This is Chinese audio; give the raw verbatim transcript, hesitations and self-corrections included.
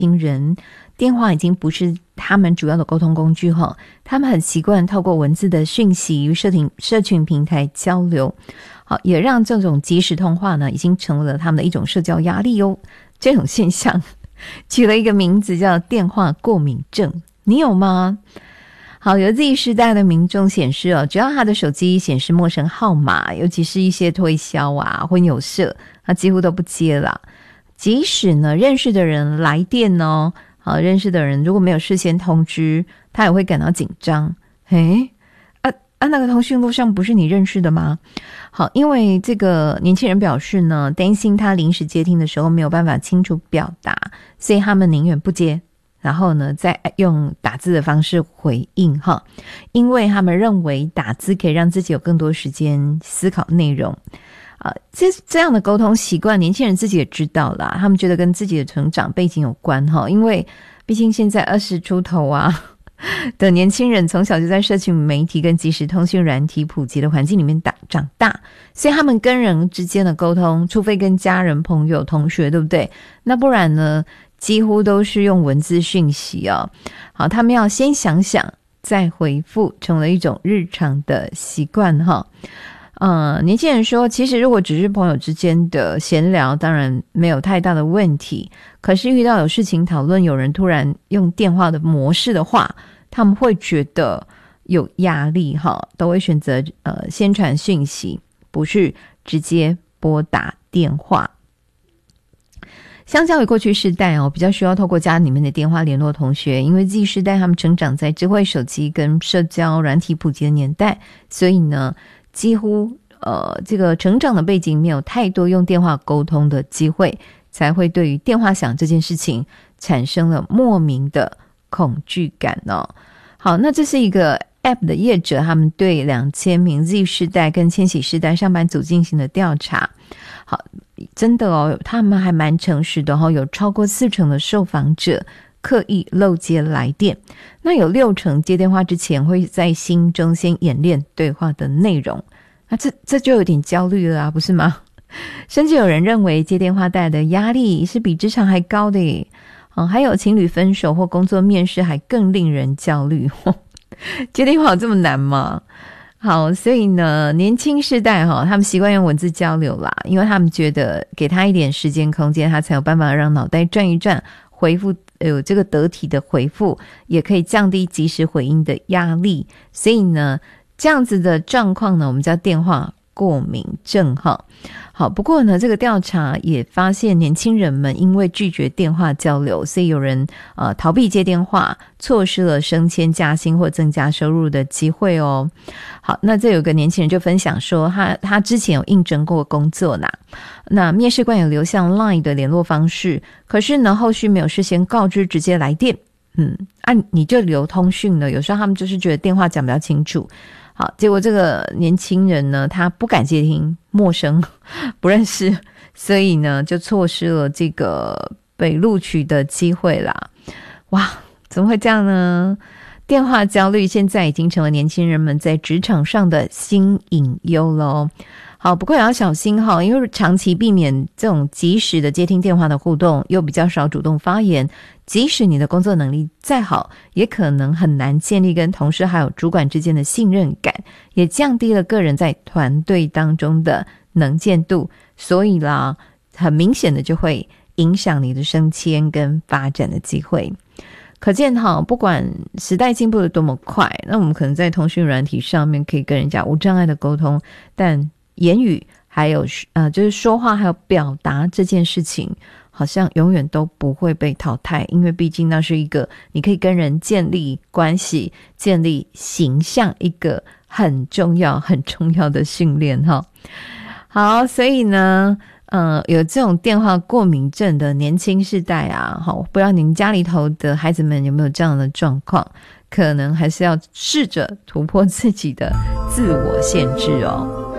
轻人，电话已经不是他们主要的沟通工具哈，他们很习惯透过文字的讯息与社群社群平台交流，好，也让这种即时通话呢，已经成为了他们的一种社交压力哦。这种现象取了一个名字叫电话过敏症，你有吗？好，有 Z 世代的民众显示哦，只要他的手机显示陌生号码，尤其是一些推销啊、婚友社，他几乎都不接了。即使呢认识的人来电哦，好，认识的人如果没有事先通知，他也会感到紧张。诶啊啊，那个通讯录上不是你认识的吗？好，因为这个年轻人表示呢，担心他临时接听的时候没有办法清楚表达，所以他们宁愿不接，然后呢再用打字的方式回应哈，因为他们认为打字可以让自己有更多时间思考内容。啊，这这样的沟通习惯，年轻人自己也知道啦，他们觉得跟自己的成长背景有关哈，因为毕竟现在二十出头啊的年轻人，从小就在社群媒体跟即时通讯软体普及的环境里面打长大，所以他们跟人之间的沟通，除非跟家人、朋友、同学，对不对？那不然呢，几乎都是用文字讯息哦。好，他们要先想想再回复，成为一种日常的习惯哈。呃，年轻人说，其实如果只是朋友之间的闲聊，当然没有太大的问题。可是遇到有事情讨论，有人突然用电话的模式的话，他们会觉得有压力哈，都会选择呃先传讯息，不是直接拨打电话。相较于过去世代哦，比较需要透过家里面的电话联络同学，因为 Z 世代他们成长在智慧手机跟社交软体普及的年代，所以呢几乎呃，这个成长的背景没有太多用电话沟通的机会，才会对于电话响这件事情产生了莫名的恐惧感哦。好，那这是一个 App 的业者，他们对两千名 Z 世代跟千禧世代上班族进行的调查。好，真的哦，他们还蛮诚实的哦，有超过四成的受访者刻意漏接来电，那有六成接电话之前会在心中先演练对话的内容，那这这就有点焦虑了啊，不是吗？甚至有人认为接电话带来的压力是比职场还高的耶、哦、还有情侣分手或工作面试还更令人焦虑接电话有这么难吗？好，所以呢年轻世代哈、哦，他们习惯用文字交流啦，因为他们觉得给他一点时间空间，他才有办法让脑袋转一转，回复有这个得体的回复，也可以降低即时回应的压力。所以呢这样子的状况呢，我们叫电话过敏症哈。好，不过呢这个调查也发现年轻人们因为拒绝电话交流，所以有人呃逃避接电话，错失了升迁加薪或增加收入的机会哦。好，那这有个年轻人就分享说，他他之前有应征过工作啦，那面试官有留下 Line 的联络方式，可是呢后续没有事先告知，直接来电。嗯，啊你就留通讯了，有时候他们就是觉得电话讲比较清楚。好，结果这个年轻人呢，他不敢接听，陌生不认识，所以呢就错失了这个被录取的机会啦。哇，怎么会这样呢？电话焦虑现在已经成为年轻人们在职场上的新隐忧咯。好，不过也要小心哈，因为长期避免这种即时的接听电话的互动，又比较少主动发言，即使你的工作能力再好，也可能很难建立跟同事还有主管之间的信任感，也降低了个人在团队当中的能见度，所以啦，很明显的就会影响你的升迁跟发展的机会。可见哈，不管时代进步的多么快，那我们可能在通讯软体上面可以跟人家无障碍的沟通，但言语还有呃，就是说话还有表达这件事情，好像永远都不会被淘汰，因为毕竟那是一个你可以跟人建立关系、建立形象一个很重要、很重要的训练哈。好，所以呢。呃，有这种电话过敏症的年轻世代啊，好，不知道您家里头的孩子们有没有这样的状况？可能还是要试着突破自己的自我限制哦。